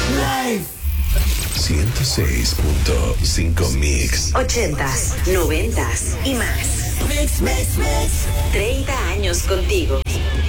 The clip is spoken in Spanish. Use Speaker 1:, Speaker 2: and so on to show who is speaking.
Speaker 1: Live. 106.5 Mix.
Speaker 2: 80s, 90s y más.
Speaker 1: Mix.
Speaker 2: 30 años contigo.